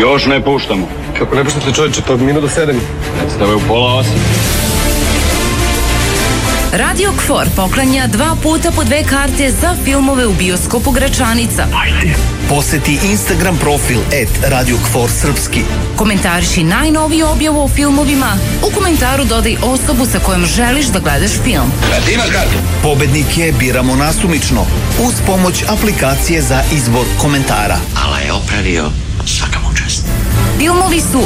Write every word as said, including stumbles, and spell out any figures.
Još ne puštamo. Kako ne puštate, čovječe, pa minut do sedam. Predstave u pola osam. Radio Kfor poklanja dva puta po dve karte za filmove u bioskopu Gračanica. Ajde. Poseti Instagram profil et Radio Kfor Srpski. Komentariši najnoviju objavu o filmovima. U komentaru dodaj osobu sa kojom želiš da gledaš film. Kad imaš kartu? Pobednike biramo nasumično uz pomoć aplikacije za izbor komentara. Ala je opravio, svaka mu čast. Filmovi su